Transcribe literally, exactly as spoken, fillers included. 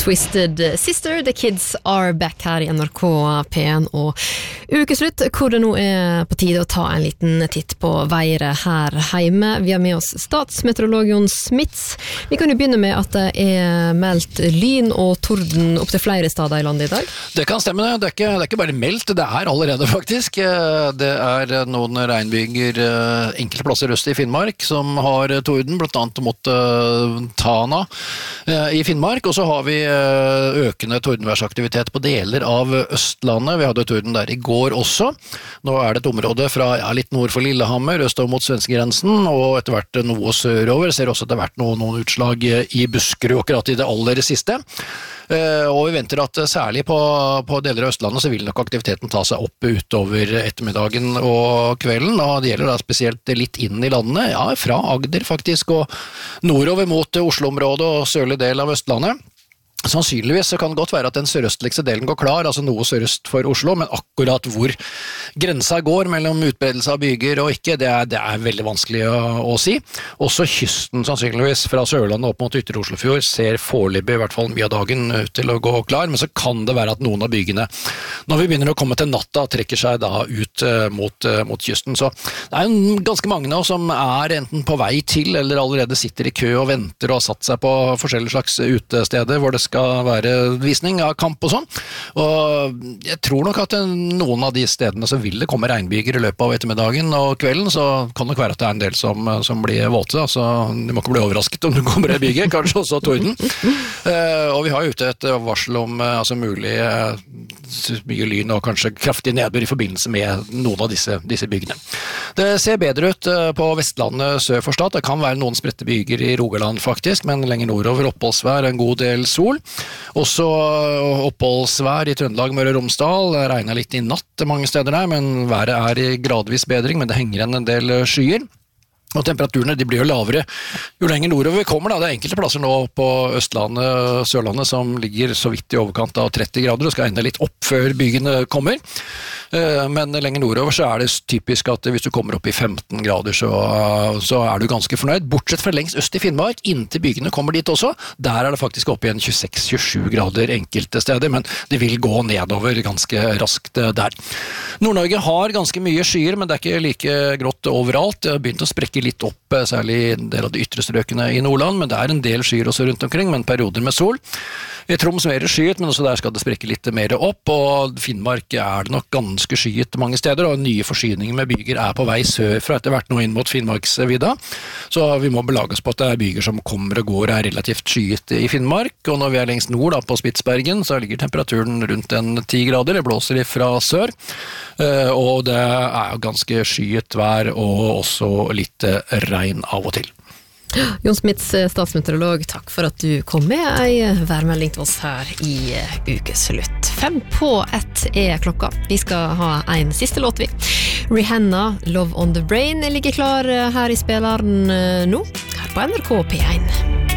Twisted Sister, The Kids Are Back her i N R K P en og ukeslutt, hvor det nå er på tide å ta en liten titt på været her hjemme. Vi har med oss statsmeteorolog Jon Smits. Vi kan jo begynne med at det er meldt lyn og torden opp til flere steder i landet i dag. Det kan stemme, det er ikke, det er ikke bare meldt, det er allerede faktisk. Det er noen regnbyger enkelte plasser øst i Finnmark som har torden, blant annet mot Tana i Finnmark, og så har vi økende tordenværsaktivitet på deler av Østlandet. Vi hadde torden der i går også. Nå er det et område fra ja, litt nord for Lillehammer, østover mot svenskegrensen, og etter hvert noe sørover. Ser også etter hvert noen, noen utslag i Buskerud, akkurat i det aller siste. Uh, og vi venter at særlig på, på deler av Østlandet så vil nok aktiviteten ta seg opp utover ettermiddagen og kvelden, og det gjelder da spesielt litt inn i landet, ja, fra Agder faktisk, og nordover mot Oslo-området og sørlig del av Østlandet. Sannsynligvis så kan det godt være at den sørøstligste delen går klar, altså noe sørøst for Oslo, men akkurat hvor grensa går mellom utbredelse av byger og ikke, det er, det er veldig vanskelig å, å si. Også kysten sannsynligvis fra Sørlandet opp mot Ytre Oslofjord ser foreløpig i hvert fall mye av dagen ut til å gå klar, men så kan det være at noen av bygene, når vi begynner å komme til natta, trekker seg da ut uh, mot, uh, mot kysten. Så det er jo ganske mange nå som er enten på vei til, eller allerede sitter i kø og venter og har satt seg på forskjellige slags utesteder hvor det skal skal være visning av kamp og sånn, og jeg tror nok at noen av de stedene så vil det komme regnbyger i løpet av ettermiddagen og kvelden, så kan det nok være at det er en del som, som blir våte, altså du må ikke bli overrasket om det kommer en byge, kanskje også torden, uh, og vi har jo ute et varsel om uh, altså mulig uh, mye lyn og kanskje kraftig nedbør i forbindelse med noen av disse, disse bygene. Det ser bedre ut uh, på Vestlandet sør for Stad, det kan være noen spredte byger i Rogaland faktisk, men lenger nordover oppholdsvær, en god del sol. Også oppholdsvær i Trøndelag, Møre og Romsdal, regner litt i natt mange steder der, men været er i gradvis bedring, men det henger igjen en del skyer. Og temperaturene de blir jo lavere jo lenger nordover vi kommer. Da. Det er enkelte plasser nå på Østlandet og Sørlandet som ligger så vidt i overkant av tretti grader, og skal enda litt opp før bygene kommer. Men lenger nordover så er det typisk at hvis du kommer opp i femten grader så, så er du ganske fornøyd. Bortsett fra lengst øst i Finnmark, inntil bygene kommer dit også. Der er det faktisk oppe igjen tjueseks til tjuesju grader enkelte steder, men det vil gå nedover ganske raskt der. Nord-Norge har ganske mye skyer, men det er ikke like grått overalt. Det har begynt å sprekke litt opp, særlig en del av de ytre strøkene i Nordland, men det er en del skyer også rundt omkring, men perioder med sol. I Troms mer skyet, men også der skal det sprekke litt mer opp, og Finnmark er det nok ganske skyet mange steder, og nye forsyninger med byger er på vei sør fra etter hvert nå inn mot Finnmarksvidda, så vi må belage oss på at det er byger som kommer og går er relativt skyet i Finnmark, og når vi er lengst nord da, på Spitsbergen, så ligger temperaturen rundt en ti grader, det blåser fra sør, og det er ganske skyet vær, og også litt regn av og til. Jon Smits, statsmeteorolog, takk for at du kom med en værmelding til oss her i ukeslutt. Fem på ett er klokka. Vi skal ha en siste låt vi. Rihanna, Love on the Brain, ligger klar her i spilleren nå, her på N R K P en.